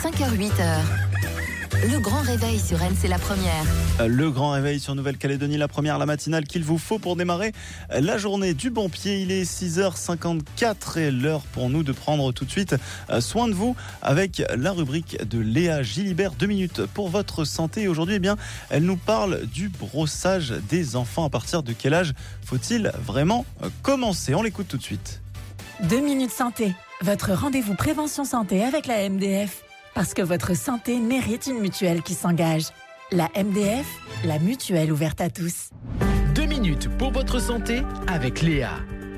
5h-8h. Le grand réveil sur N, c'est la première. Le grand réveil sur Nouvelle-Calédonie, la première, la matinale qu'il vous faut pour démarrer la journée du bon pied. Il est 6h54 et l'heure pour nous de prendre tout de suite soin de vous avec la rubrique de Léa Gilibert. 2 minutes pour votre santé. Et aujourd'hui, elle nous parle du brossage des enfants. À partir de quel âge faut-il vraiment commencer ? On l'écoute tout de suite. 2 minutes santé, votre rendez-vous prévention santé avec la MDF. Parce que votre santé mérite une mutuelle qui s'engage. La MDF, la mutuelle ouverte à tous. 2 minutes pour votre santé avec Léa.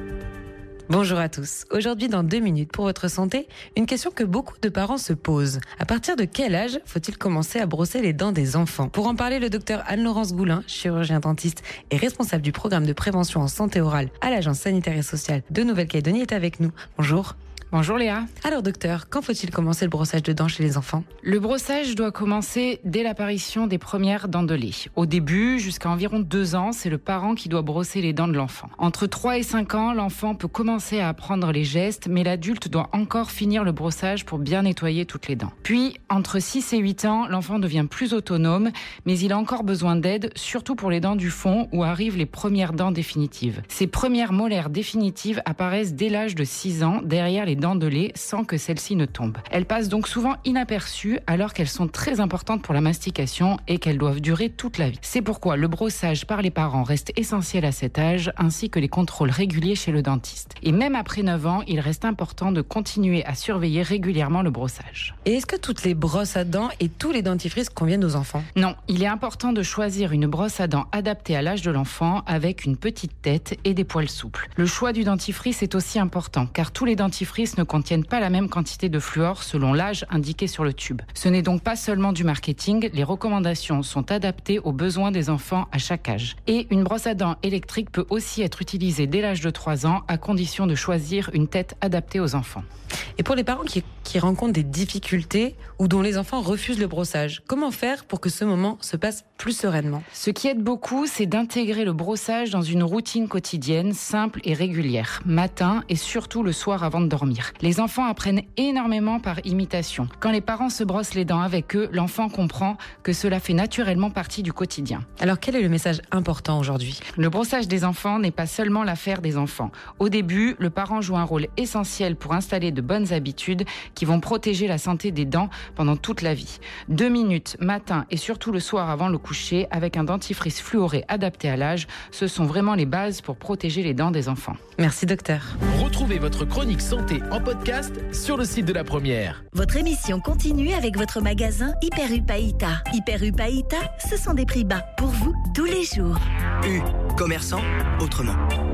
Bonjour à tous. Aujourd'hui, dans 2 minutes pour votre santé, une question que beaucoup de parents se posent. À partir de quel âge faut-il commencer à brosser les dents des enfants ? Pour en parler, le docteur Anne-Laurence Goulin, chirurgien dentiste et responsable du programme de prévention en santé orale à l'Agence sanitaire et sociale de Nouvelle-Calédonie, est avec nous. Bonjour. Bonjour Léa. Alors docteur, quand faut-il commencer le brossage de dents chez les enfants ? Le brossage doit commencer dès l'apparition des premières dents de lait. Au début, jusqu'à environ 2 ans, c'est le parent qui doit brosser les dents de l'enfant. Entre 3 et 5 ans, l'enfant peut commencer à apprendre les gestes, mais l'adulte doit encore finir le brossage pour bien nettoyer toutes les dents. Puis, entre 6 et 8 ans, l'enfant devient plus autonome, mais il a encore besoin d'aide, surtout pour les dents du fond, où arrivent les premières dents définitives. Ces premières molaires définitives apparaissent dès l'âge de 6 ans, derrière les dents de lait, sans que celles-ci ne tombent. Elles passent donc souvent inaperçues alors qu'elles sont très importantes pour la mastication et qu'elles doivent durer toute la vie. C'est pourquoi le brossage par les parents reste essentiel à cet âge, ainsi que les contrôles réguliers chez le dentiste. Et même après 9 ans, il reste important de continuer à surveiller régulièrement le brossage. Et est-ce que toutes les brosses à dents et tous les dentifrices conviennent aux enfants ? Non, il est important de choisir une brosse à dents adaptée à l'âge de l'enfant avec une petite tête et des poils souples. Le choix du dentifrice est aussi important car tous les dentifrices ne contiennent pas la même quantité de fluor selon l'âge indiqué sur le tube. Ce n'est donc pas seulement du marketing, les recommandations sont adaptées aux besoins des enfants à chaque âge. Et une brosse à dents électrique peut aussi être utilisée dès l'âge de 3 ans à condition de choisir une tête adaptée aux enfants. Et pour les parents qui rencontrent des difficultés ou dont les enfants refusent le brossage, comment faire pour que ce moment se passe plus sereinement ? Ce qui aide beaucoup, c'est d'intégrer le brossage dans une routine quotidienne, simple et régulière, matin et surtout le soir avant de dormir. Les enfants apprennent énormément par imitation. Quand les parents se brossent les dents avec eux, l'enfant comprend que cela fait naturellement partie du quotidien. Alors quel est le message important aujourd'hui ? Le brossage des enfants n'est pas seulement l'affaire des enfants. Au début, le parent joue un rôle essentiel pour installer de bonnes habitudes qui vont protéger la santé des dents pendant toute la vie. 2 minutes matin et surtout le soir avant le coucher avec un dentifrice fluoré adapté à l'âge, ce sont vraiment les bases pour protéger les dents des enfants. Merci docteur. Retrouvez votre chronique santé en podcast sur le site de la première. Votre émission continue avec votre magasin Hyper U Païta. Hyper U Païta, ce sont des prix bas pour vous tous les jours. U, commerçant, autrement.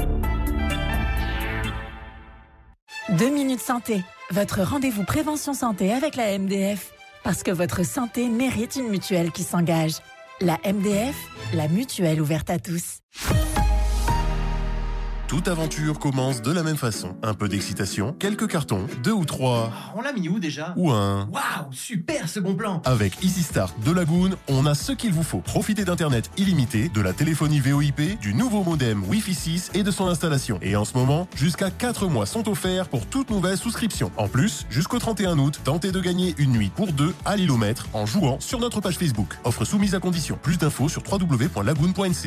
2 minutes santé, votre rendez-vous prévention santé avec la MDF. Parce que votre santé mérite une mutuelle qui s'engage. La MDF, la mutuelle ouverte à tous. Toute aventure commence de la même façon. Un peu d'excitation, quelques cartons, 2 ou 3... On l'a mis où déjà ? Ou un... Waouh, super ce bon plan ! Avec Easy Start de Lagoon, on a ce qu'il vous faut. Profitez d'internet illimité, de la téléphonie VoIP, du nouveau modem Wi-Fi 6 et de son installation. Et en ce moment, jusqu'à 4 mois sont offerts pour toute nouvelle souscription. En plus, jusqu'au 31 août, tentez de gagner une nuit pour 2 à l'Ilomètre en jouant sur notre page Facebook. Offre soumise à condition. Plus d'infos sur www.lagoon.nc.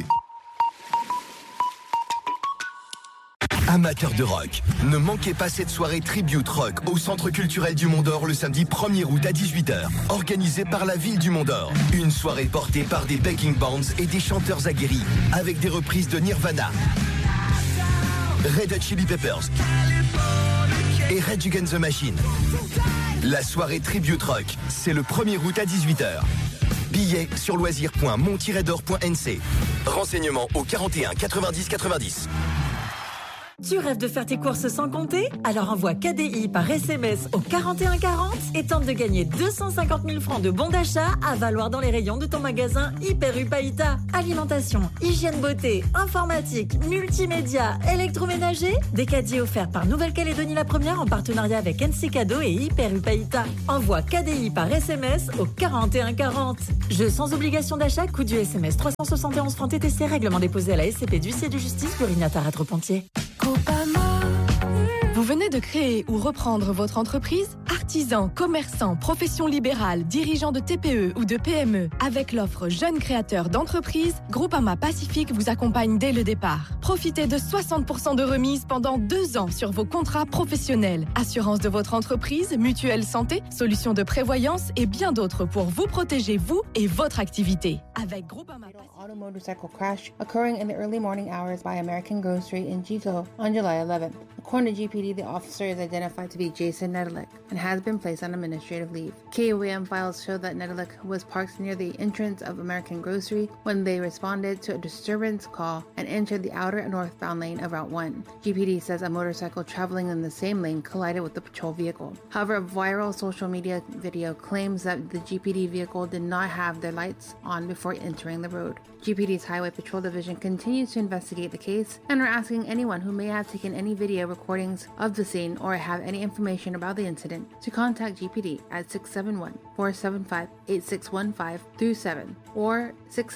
Amateurs de rock, ne manquez pas cette soirée Tribute Rock au Centre culturel du Mont d'Or le samedi 1er août à 18h, organisée par la ville du Mont d'Or. Une soirée portée par des backing bands et des chanteurs aguerris, avec des reprises de Nirvana, Red Hot Chili Peppers et Rage Against the Machine. La soirée Tribute Rock, c'est le 1er août à 18h. Billets sur loisirs.mont-d'or.nc. Renseignements au 41 90 90. Tu rêves de faire tes courses sans compter ? Alors envoie KDI par SMS au 4140 et tente de gagner 250 000 francs de bons d'achat à valoir dans les rayons de ton magasin Hyper U Païta. Alimentation, hygiène beauté, informatique, multimédia, électroménager. Des caddies offerts par Nouvelle-Calédonie la première en partenariat avec NC Cadeau et Hyper U Païta. Envoie KDI par SMS au 4140. Jeu sans obligation d'achat, coût du SMS 371 francs TTC, règlement déposé à la SCP d'huissier de justice, Burignac à Repentier. Vous venez de créer ou reprendre votre entreprise? Artisans, commerçants, professions libérales, dirigeants de TPE ou de PME. Avec l'offre Jeunes créateurs d'entreprise, Groupama Pacifique vous accompagne dès le départ. Profitez de 60% de remise pendant 2 ans sur vos contrats professionnels. Assurance de votre entreprise, mutuelle santé, solutions de prévoyance et bien d'autres pour vous protéger, vous et votre activité. Avec Groupama Pacifique. Auto motorcycle crash occurring in the early morning hours by American Grocery in Jigo on July 11th. According to GPD, the officer is identified to be Jason Nedelik and has been placed on administrative leave. KOAM files show that Nedelik was parked near the entrance of American Grocery when they responded to a disturbance call and entered the outer northbound lane of Route 1. GPD says a motorcycle traveling in the same lane collided with the patrol vehicle. However, a viral social media video claims that the GPD vehicle did not have their lights on before entering the road. GPD's Highway Patrol Division continues to investigate the case and are asking anyone who may have taken any video recordings of the scene or have any information about the incident to contact GPD at 671-475-8615-7 or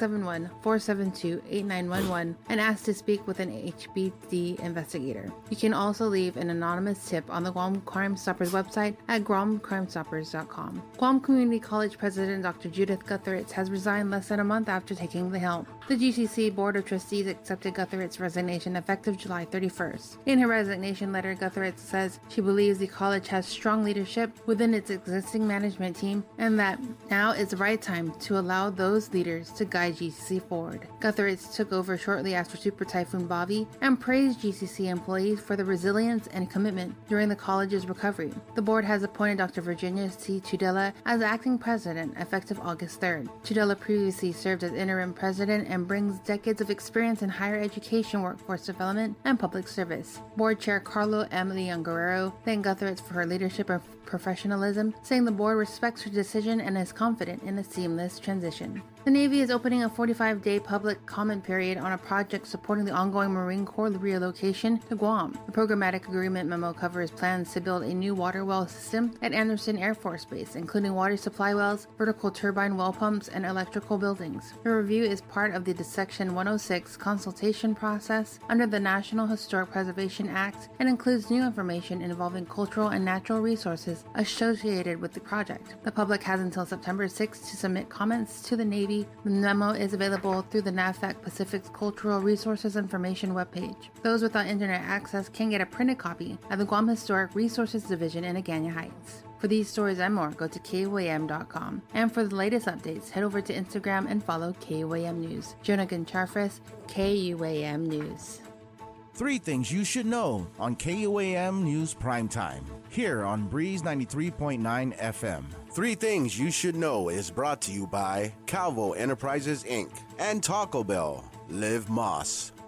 671-472-8911 and ask to speak with an HPD investigator. You can also leave an anonymous tip on the Guam Crime Stoppers website at guamcrimestoppers.com. Guam Community College President Dr. Judith Gutheritz has resigned less than a month after taking the helm. The GCC Board of Trustees accepted Gutheritz's resignation effective July 31st. In her resignation letter, Gutheritz says she believes the college has strong leadership within its existing management team and that now is the right time to allow those leaders to guide GCC forward. Gutheritz took over shortly after Super Typhoon Bobby and praised GCC employees for their resilience and commitment during the college's recovery. The board has appointed Dr. Virginia C. Tudela as acting president effective August 3rd. Tudela previously served as interim president and brings decades of experience in higher education, workforce development, and public service. Board Chair Carlo M. Leon Guerrero thanked Gutheritz for her leadership and professionalism, saying the board respects her decision and is confident in a seamless transition. The Navy is opening a 45-day public comment period on a project supporting the ongoing Marine Corps relocation to Guam. The programmatic agreement memo covers plans to build a new water well system at Anderson Air Force Base, including water supply wells, vertical turbine well pumps, and electrical buildings. The review is part of the Section 106 consultation process under the National Historic Preservation Act and includes new information involving cultural and natural resources associated with the project. The public has until September 6th to submit comments to the Navy. The memo is available through the NAVFAC Pacific's Cultural Resources Information webpage. Those without internet access can get a printed copy at the Guam Historic Resources Division in Agana Heights. For these stories and more, go to KOAM.com. And for the latest updates, head over to Instagram and follow KOAM News. Jonah Goncharfres, KUAM News. 3 things you should know on KUAM News Primetime, here on Breeze 93.9 FM. 3 Things You Should Know is brought to you by Calvo Enterprises, Inc. and Taco Bell. Live Moss.